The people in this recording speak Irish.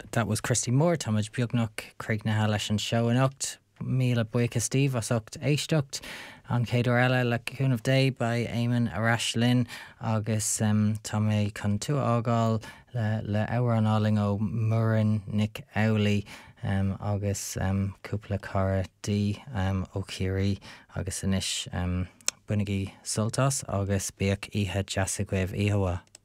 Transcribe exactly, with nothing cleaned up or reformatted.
that was Christy Moore, Thomas Bugnach, Craig Nahalas and Show and Ucht, Mila Boyka Steve, as Ucht Eichtucht, an Cadorella, Lacoon of Day by Eamon Arashlin, August um, Tommy Contua Ogal, Le, Le Hour an Alling O Murrin, Nick Owley, um, August um, Kupla Cara D, um, O'Keary, August Anish, um, Bunigi Sultas, August Beak Iha Jasigwev Ihawa.